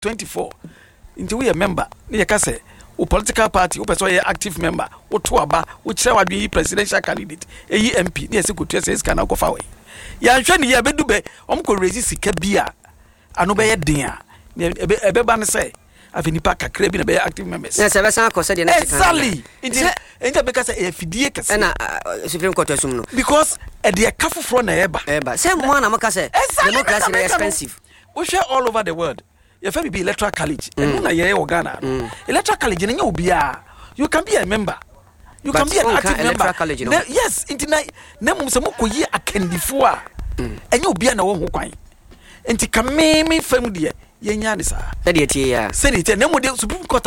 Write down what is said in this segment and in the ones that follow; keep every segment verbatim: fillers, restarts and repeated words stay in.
twenty-four into we a member ne ka say o political party o person ye active member o to aba o kire wadwe presidential candidate eyi M P ne se kotua say sika na go fa we ya nhwe ne ya bedu be om ko raise sika bia ano be ye den a ebe ba ne say avenipa kakra bi na be active members na se be san akose de na sika exactly into into be ka say e fidie kase na Supreme Court asum no because e de kafofro na eba eba say mo na maka say democracy is expensive we share all over the world. Your family be electoral college. And mm. you know Ghana. Mm. Electoral college, you know, be a you can be a member. You but can be an active member. College, you know? ne, yes, internet. Nemu msamuko ye a candy for. And you be an own wine. And to come me family, ye nyanisa. Said it here. Said it, and Nemo de Supreme Court.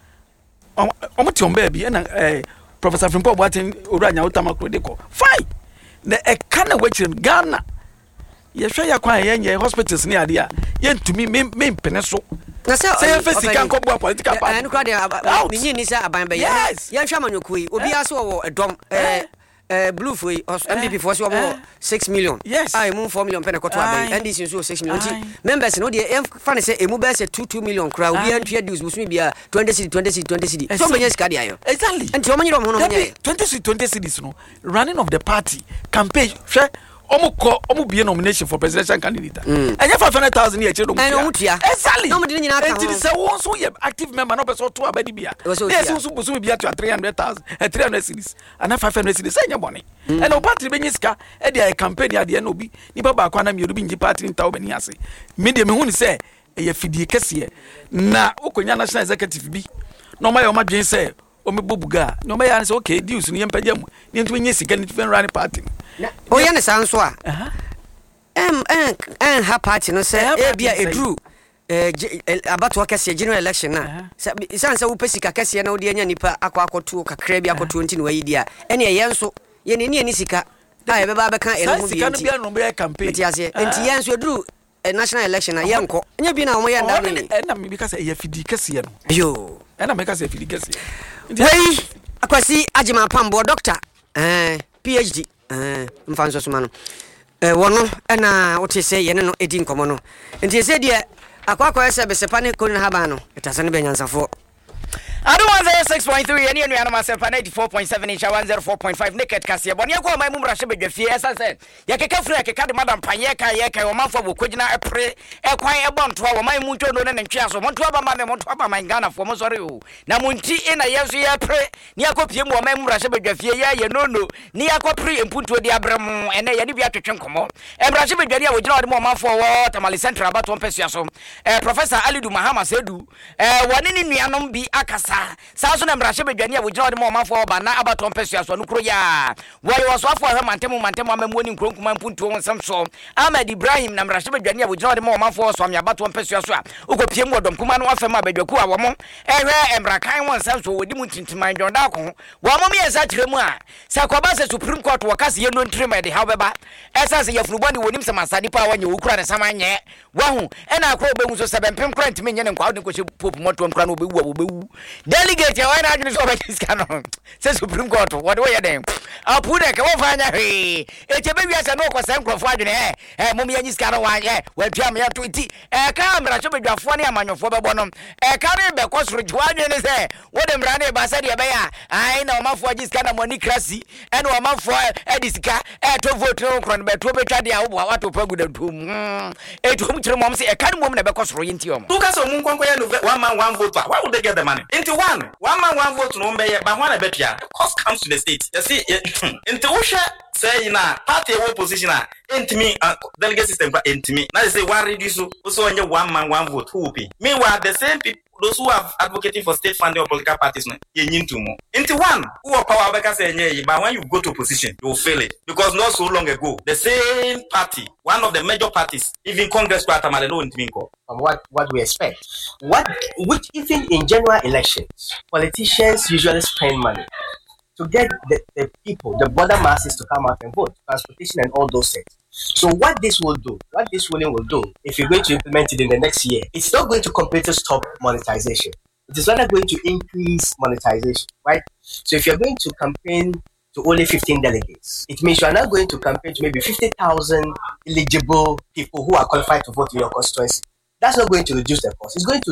Almost your baby and Professor Fimpo Watting Urania Utamako deco. Fine. The a kind of witch in Ghana. Ye share ya kwa yenye hospitals ni adia yen to me me me peneso na say say face kan ko bo political party anu kwa de ni ni ni say aban be ye ye hwa manyoku yi obi aso wo edom eh eh blue for M D P for so wo six million ai mu four million pen ko to aban N D C so six million members no de fa ne say emu be say two two million kra obi antwe dues busumi bia twenty cedi twenty cedi twenty cedi so benye ska de ayo exactly enti o manyiro mo no twenty cedi twenty cedis no running of the party campaign hwe omo ko omo be nomination for presidential candidate and you five hundred thousand here chedo mo exactly no mo de nyina ka ho enti say won so ye active member no person to abadi bia yes so so so bia to three hundred thousand three hundred cedis and five hundred cedis say nyabone and no party be nyiska e dey campaign ade na obi ni baba kwa na mi obi nji party ntawo bani ase me de me hu ni say e ye fidie kese na okonya national executive bi no ma ye o ma dwen say o me bobuga no ma ya say okay deals ni yempagya mu ni ntu nye sika ni tu run party o ye ne sanso a em en en ha party no say e bia edru eh abato kase general election na san say wo pesika kase na wo de anya nipa akwa akoto kakra bi akoto nti no wayi dia ene ye nso ye ne ne sika a ye beba beka ene mu bi sika no bia no be campaign enti ase enti ye nso edru national election na ye nko nya bi na wo ye nda no ni na me bi kase ye fidi kase no yo na me kase fidi kase wey akwasi agima pambo doctor eh PhD eh mfanso soma no eh wono na wote se ye ne no edi nkomo no enti se de akwakwa ese besepa ne ko ne haba no etase ne benyansafo I don't want to six point three, and you know, myself, ninety-four point seven inch, one oh four point five naked Cassia. But you go, my mum, Russia, with your as I said, Yaka Free, Cat, Madame Payeka, Yaka, or Manfo, Kujina, a pray, a quiet bond to our my Munto, and Chas, one to our man, one to our my Ghana for Mosorio. Namunti in a yes, we are pray, Niako Pim, or Mam Russia, with your fear, you know, no, Niako pre and put to the Abram, and they are to Chunkomo, and Russia, with your with more man for what, Tamale Central, about one person, Professor Alidu Mahama Sedu, one in Yanum be Akasa. Saso na mrashe bedwania wo jira de mo manfo oba na abaton pesua so no kro ya wo yo so afo ahwe mantemu mantemu amamoni nkronku mampuntu won samso Ahmed Ibrahim na mrashe bedwania wo jira de mo manfo so am abaton pesua so a okopiem wodom kuma no afema badwaku a wo mo ehwe emrakan won samso wodi mu tintiman jonda ko wo mo me yesa tiremu a sakoba se Supreme Court wo kase ye no ntrema de how beba esa se yafurubani wonim se masadi pa wanye wo kura ne samanye wo hu e na akro obehu so sevenpem kura ntime nye ne nkwa wo ko hye popu moto nkura no obewu obewu delegate ya wana ajuni so bakiskano se Supreme Court what way dem apude ke wo fanya he echebe wi ase no ko se nkrofo ajuni eh eh mum yanyi skano wa eh watua me to ti eh ka mra so bedwafo ne amanyofo bebo no eh ka re be ko soro jwa ajuni se wo dem ra ne ba se de be ya ai na omafo aji skana money krasi ene omafo edisika eh to vote no kron be to betwa de a wo wato paguda tum eh to mu kire mom se eh ka mum na be ko soro yinti om tu ka so mun kwankwa ya no one man one vote why would they get the money into one one man one vote no be but one betia cost comes to the state you see into usha say na party one position na intimi delegate system kwa intimi na say one reduce so only one man one vote who be meanwhile the same people those who are advocating for state funding of political parties no ye nyintu mo into one who are power beka say nye but when you go to opposition you will fail it because not so long ago the same party one of the major parties even Congress kwa tamale no intimi ko what what we expect what which even in general elections politicians usually spend money to get the, the people, the border masses to come out and vote, transportation and all those things. So what this will do, what this ruling will do, if you're going to implement it in the next year, it's not going to completely stop monetization. It is rather going to increase monetization, right? So if you're going to campaign to only fifteen delegates, it means you are not going to campaign to maybe fifty thousand eligible people who are qualified to vote in your constituency. that's not going to reduce the cost. It's going to